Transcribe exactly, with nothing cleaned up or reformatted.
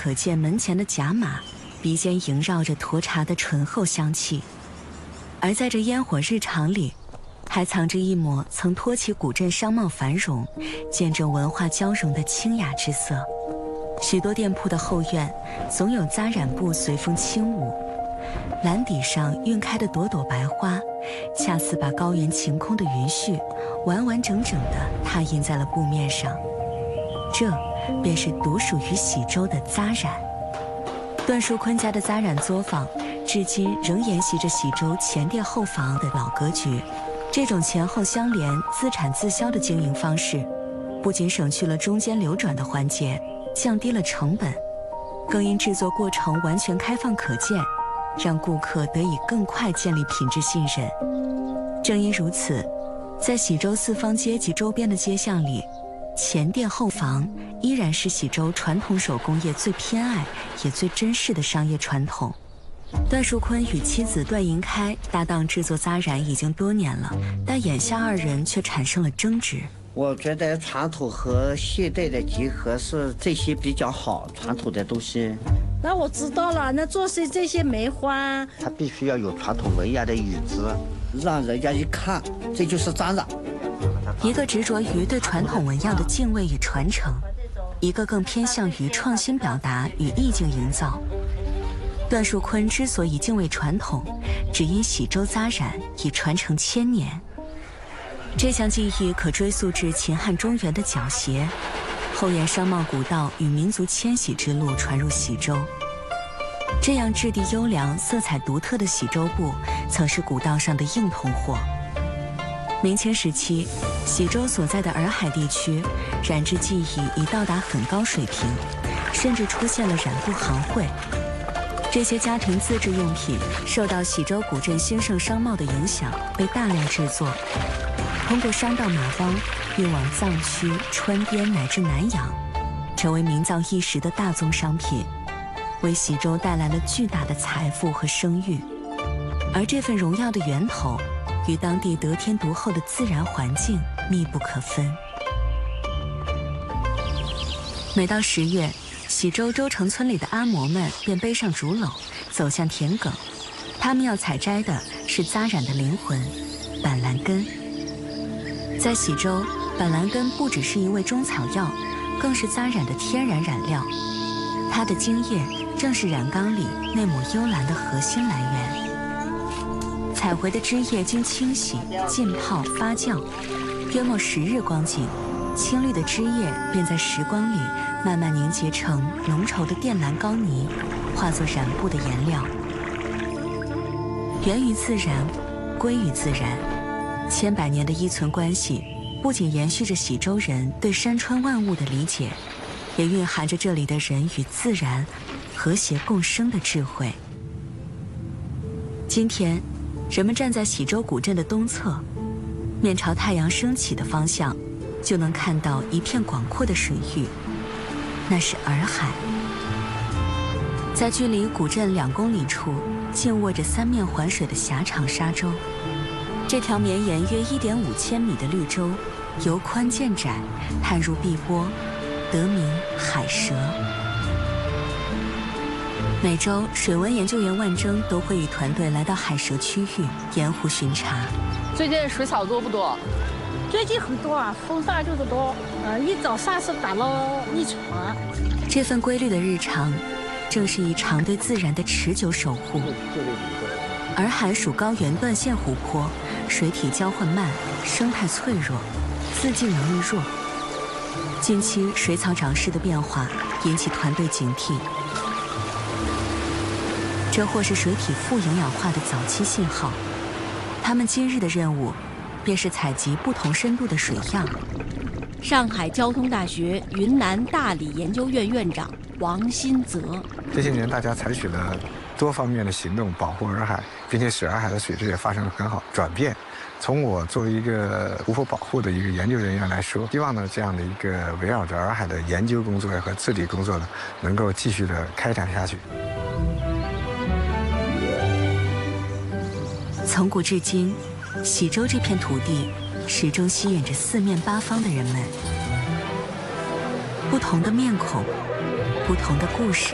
可见门前的甲马，鼻尖萦绕着沱茶的醇厚香气。而在这烟火日常里，还藏着一抹曾托起古镇商贸繁荣、见证文化交融的清雅之色。许多店铺的后院，总有扎染布随风轻舞，蓝底上晕开的朵朵白花，恰似把高原晴空的云絮完完整整地拓印在了布面上。这便是独属于喜洲的扎染。段树坤家的扎染作坊，至今仍沿袭着喜洲前店后房的老格局。这种前后相连、自产自销的经营方式，不仅省去了中间流转的环节，降低了成本，更因制作过程完全开放可见，让顾客得以更快建立品质信任。正因如此，在喜洲四方街及周边的街巷里，前店后房依然是喜洲传统手工业最偏爱也最珍视的商业传统。段树坤与妻子段银开搭档制作扎染已经多年了，但眼下二人却产生了争执。 我觉得传统和现代的结合是这些比较好，传统的东西。 那我知道了，那做些这些梅花， 它必须要有传统纹样的影子，让人家一看这就是扎染。 一个执着于对传统纹样的敬畏与传承，一个更偏向于创新表达与意境营造。段树坤之所以敬畏传统，只因喜洲扎染已传承千年。这项技艺可追溯至秦汉中原的皎鞋，后沿商贸古道与民族迁徙之路传入喜洲。这样质地优良、色彩独特的喜洲布，曾是古道上的硬通货。明清时期，喜洲所在的洱海地区，染织技艺已到达很高水平，甚至出现了染布行会。这些家庭自制用品受到喜洲古镇兴盛商贸的影响，被大量制作，通过商道马帮运往藏区、川滇乃至南洋，成为名噪一时的大宗商品，为喜洲带来了巨大的财富和声誉。而这份荣耀的源头，与当地得天独厚的自然环境密不可分。每到十月，喜洲周城村里的阿嬷们便背上竹篓，走向田埂。他们要采摘的是扎染的灵魂——板蓝根。在喜洲，板蓝根不只是一味中草药，更是扎染的天然染料。它的茎叶正是染缸里那抹幽蓝的核心来源。采回的枝叶经清洗、浸泡、发酵，约莫十日光景，青绿的枝叶便在时光里慢慢凝结成浓稠的靛蓝膏泥，化作染布的颜料。源于自然，归于自然，千百年的依存关系，不仅延续着喜洲人对山川万物的理解，也蕴含着这里的人与自然和谐共生的智慧。今天，人们站在喜洲古镇的东侧，面朝太阳升起的方向，就能看到一片广阔的水域，那是洱海。在距离古镇两公里处，静卧着三面环水的狭长沙洲。这条绵延约一点五千米的绿洲，由宽见窄，探入碧波，得名海蛇。每周，水文研究员万征都会与团队来到海蛇区域沿湖巡查。 最近水草多不多？ 最近很多啊，风大就是多。呃，一早上是打了一船。 这份规律的日常，正是一场对自然的持久守护。洱海属高原断线湖泊，水体交换慢，生态脆弱，自净能力弱。近期水草长势的变化引起团队警惕，这或是水体富营养化的早期信号。他们今日的任务，便是采集不同深度的水样。 上海交通大学云南大理研究院院长王新泽： 这些年，大家采取了多方面的行动保护洱海，并且使洱海的水质也发生了很好转变。从我作为一个湖泊保护的一个研究人员来说，希望呢这样的一个围绕着洱海的研究工作和治理工作呢，能够继续的开展下去。 从古至今，喜洲这片土地始终吸引着四面八方的人们。不同的面孔，不同的故事，